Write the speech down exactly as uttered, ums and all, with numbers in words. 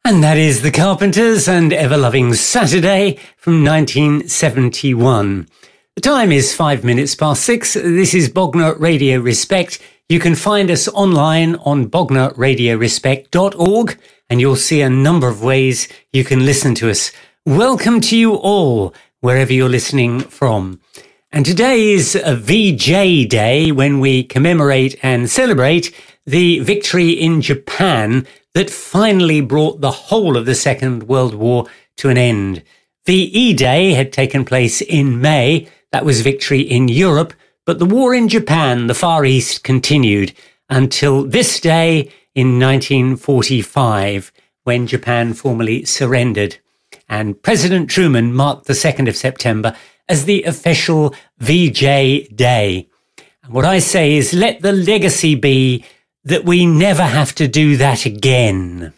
And that is The Carpenters and Ever-Loving Saturday from nineteen seventy-one. The time is five minutes past six. This is Bognor Radio Respect. You can find us online on bognor radio respect dot org, and you'll see a number of ways you can listen to us. Welcome to you all, wherever you're listening from. And today is a V J Day, when we commemorate and celebrate the victory in Japan that finally brought the whole of the Second World War to an end. V E Day had taken place in May. That was victory in Europe. But the war in Japan, the Far East, continued until this day in nineteen forty-five, when Japan formally surrendered. And President Truman marked the second of September as the official V J Day. And what I say is, let the legacy be that we never have to do that again.